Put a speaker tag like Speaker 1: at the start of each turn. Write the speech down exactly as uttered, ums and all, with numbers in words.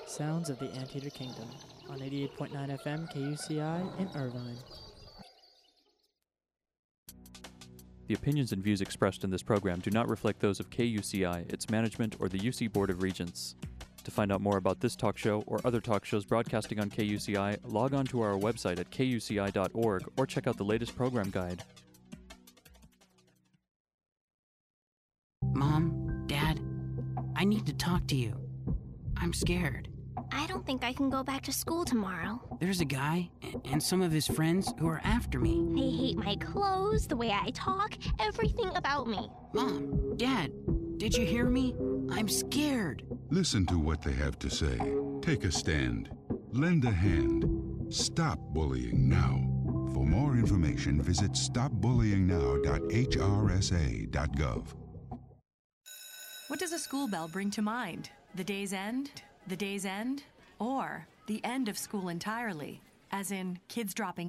Speaker 1: Sounds of the Anteater Kingdom on eighty-eight point nine F M K U C I in Irvine.
Speaker 2: The opinions and views expressed in this program do not reflect those of K U C I, its management, or the U C Board of Regents. To find out more about this talk show or other talk shows broadcasting on K U C I, log on to our website at K U C I dot org or check out the latest program guide.
Speaker 3: Mom, Dad, I need to talk to you. I'm scared.
Speaker 4: I don't think I can go back to school tomorrow.
Speaker 3: There's a guy and some of his friends who are after me.
Speaker 4: They hate my clothes, the way I talk, everything about me.
Speaker 3: Mom, Dad, did you hear me? I'm scared.
Speaker 5: Listen to what they have to say. Take a stand. Lend a hand. Stop bullying now. For more information, visit stop bullying now dot H R S A dot gov.
Speaker 6: What does a school bell bring to mind? The day's end? The day's end? Or the end of school entirely? As in, kids dropping